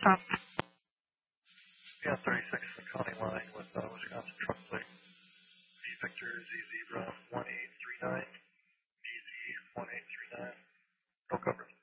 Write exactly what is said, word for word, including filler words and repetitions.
Um, Yeah, thirty-six county line with uh, Wisconsin truck plate. V Victor Z Zebra one eight three nine. B Z one eight three nine. No coverage.